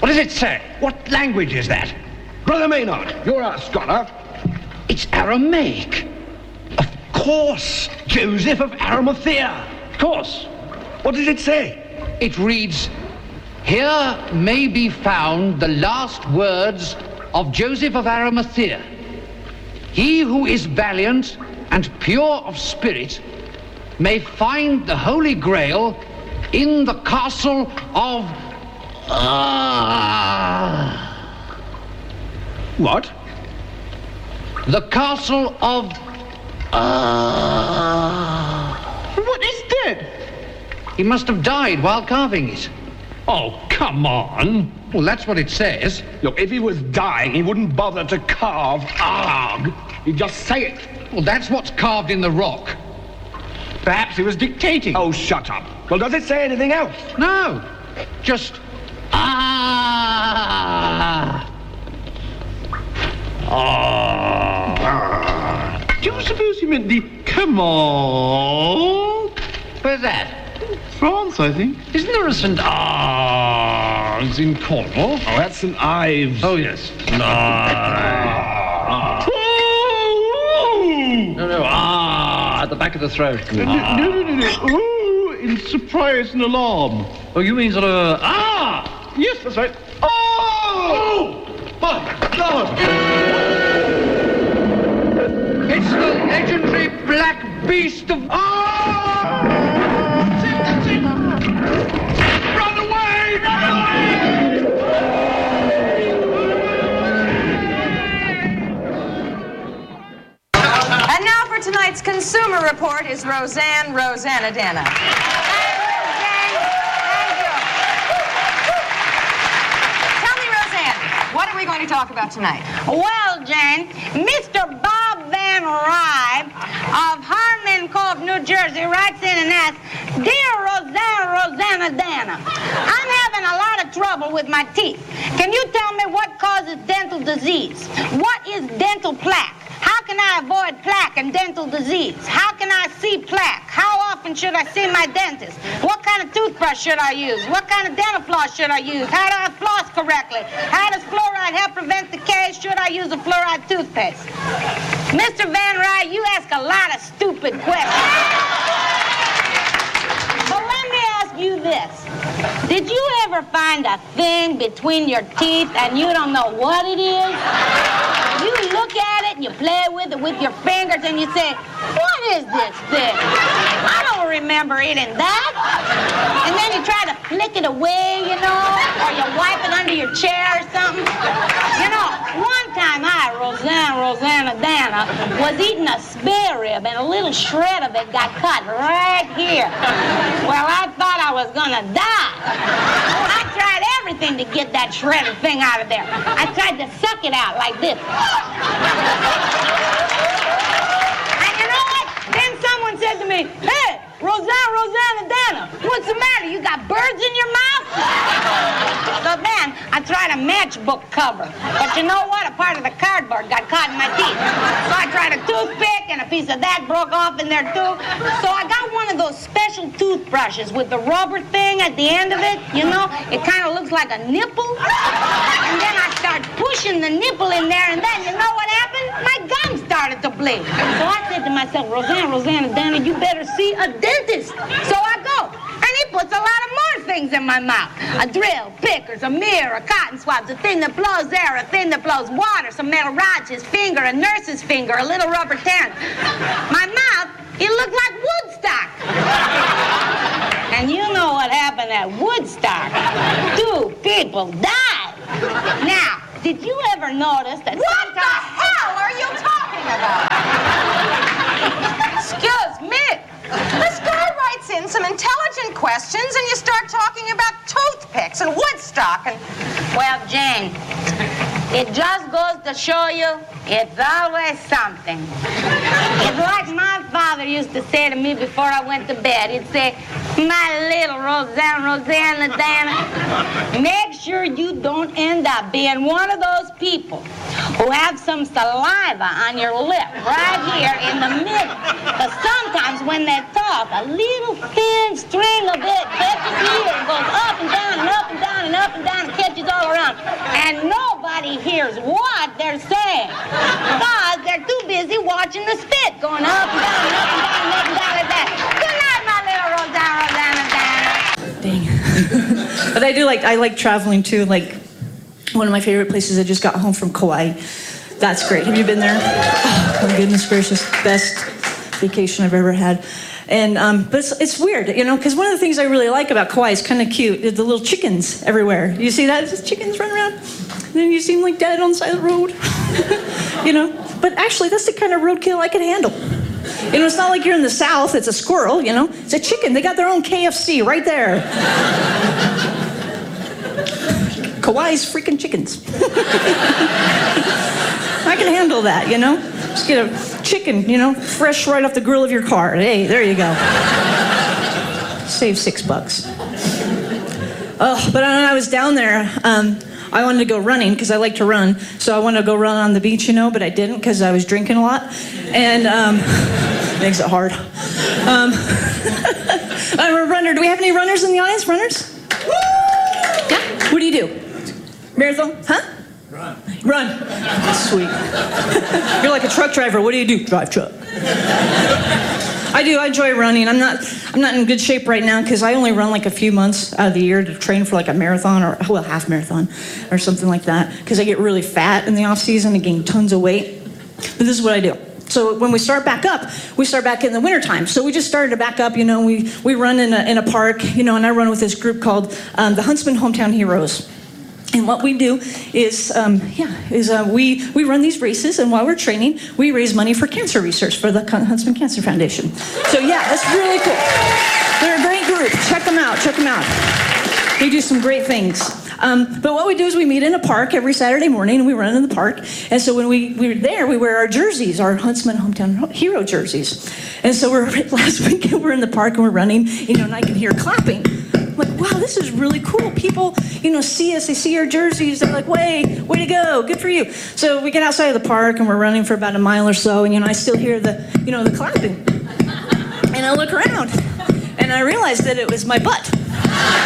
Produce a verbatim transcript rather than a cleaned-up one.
What does it say? What language is that? Brother Maynard, you're our scholar. It's Aramaic. Of course, Joseph of Arimathea. Of course. What does it say? It reads, "Here may be found the last words of Joseph of Arimathea. He who is valiant and pure of spirit may find the Holy Grail in the castle of..." Ah. What? The castle of... Ah. What is dead? He must have died while carving it. Oh, come on. Well, that's what it says. Look, if he was dying, he wouldn't bother to carve Arg. He'd just say it. Well, that's what's carved in the rock. Perhaps he was dictating. Oh, shut up. Well, does it say anything else? No. Just... Ah. Ah. Do you suppose he meant the come on? Where's that? France, I think. Isn't there a Saint Ives in Cornwall? Oh, that's Saint Ives. Oh, yes. Ah. No, no, ah, at the back of the throat. No, no, no, no, no. Oh, in surprise and alarm. Oh, you mean sort of, uh, ah! Yes, that's right. Oh! Oh! My God! It's the legendary black beast of... Ah! That's it, that's it! Run away! Run away! And now for tonight's consumer report is Roseanne Roseannadanna. What are we going to talk about tonight? Well, Jane, Mister Bob Van Rye of Harmon Cove, New Jersey, writes in and asks, "Dear Roseanne Roseannadanna, I'm having a lot of trouble with my teeth. Can you tell me what causes dental disease? What is dental plaque? How can I avoid plaque and dental disease? How can I see plaque? How often should I see my dentist? What kind of toothbrush should I use? What kind of dental floss should I use? How do I floss correctly? How does fluoride help prevent decay? Should I use a fluoride toothpaste?" Mister Van Rye, you ask a lot of stupid questions. But let me ask you this. Did you ever find a thing between your teeth and you don't know what it is? You look at it and you play with it with your fingers and you say, "What is this thing? I don't remember eating that." And then you try to flick it away, you know, or you wipe it under your chair or something. You know, one time I, Roseanne Roseannadanna, was eating a spare rib and a little shred of it got cut right here. Well, I thought I was gonna die. I tried everything to get that shredded thing out of there. I tried to suck it out like this. And you know what? Then someone said to me, "Hey, Roseanne Roseannadanna, what's the matter? You got birds in your mouth?" So then I tried a matchbook cover. But you know what? A part of the cardboard got caught in my teeth. So I tried a toothpick and a piece of that broke off in there too. So I got one of those special toothbrushes with the rubber thing at the end of it. You know, it kind of looks like a nipple. And then I started pushing the nipple in there, and then you know what happened? My gum started to bleed. So I said to myself, "Roseanne Roseannadanna, you better see a dentist." So I go. And he puts a lot of more things in my mouth. A drill, pickers, a mirror, a cotton swabs, a thing that blows air, a thing that blows water, some metal rods, his finger, a nurse's finger, a little rubber tent. My mouth, it looked like Woodstock. And you know what happened at Woodstock? Two people died. Now, did you ever notice that What sometimes... the hell are you talking about? Excuse me. This guy writes in some intelligent questions and you start talking about toothpicks and Woodstock and... Well, Jane, it just goes to show you it's always something. It's like my father used to say to me before I went to bed. He'd say, "My little Roseanne Roseannadanna, make sure you don't end up being one of those people who have some saliva on your lip right here in the middle. Because sometimes when they talk, a little thin string of it catches here and goes up and down and up and down and up and down and catches all around hears what they're saying. Because they're too busy watching the spit going up and down and up and down and up and down like that. Good night, my little Rosanna, Rosanna, Rosanna. Dang. But I do like, I like traveling too. Like, one of my favorite places, I just got home from Kauai. That's great. Have you been there? Oh, my goodness gracious. Best vacation I've ever had. And, um, but it's, it's weird, you know, because one of the things I really like about Kauai is kind of cute. Is the little chickens everywhere. You see that? Just chickens running around. And then you see them like dead on the side of the road. You know? But actually, that's the kind of roadkill I can handle. You know, it's not like you're in the South. It's a squirrel, you know? It's a chicken. They got their own K F C right there. Kauai's freaking chickens. I can handle that, you know? Just get a chicken, you know, fresh right off the grill of your car. Hey, there you go. Save six bucks. Oh, but when I was down there, um, I wanted to go running because I like to run. So I wanted to go run on the beach, you know, but I didn't because I was drinking a lot. And um, makes it hard. Um, I'm a runner. Do we have any runners in the audience? Runners? Yeah? What do you do? Marathon? Huh? Run. Run. Sweet. You're like a truck driver. What do you do? Drive truck. I do. I enjoy running. I'm not I'm not in good shape right now because I only run like a few months out of the year to train for like a marathon or, well, half marathon or something like that because I get really fat in the off season and gain tons of weight. But this is what I do. So when we start back up, we start back in the wintertime. So we just started to back up, you know, we, we run in a, in a park, you know, and I run with this group called um, the Huntsman Hometown Heroes. And what we do is, um, yeah, is uh, we, we run these races, and while we're training, we raise money for cancer research for the Huntsman Cancer Foundation. So yeah, that's really cool. They're a great group. Check them out. Check them out. They do some great things. Um, but what we do is we meet in a park every Saturday morning, and we run in the park. And so when we, we're there, we wear our jerseys, our Huntsman Hometown Hero jerseys. And so we're last weekend we're in the park and we're running, you know, and I can hear clapping. I'm like, wow, this is really cool. People, you know, see us, they see our jerseys, they're like, way, way to go, good for you. So we get outside of the park and we're running for about a mile or so, and you know, I still hear the, you know, the clapping. And I look around and I realize that it was my butt.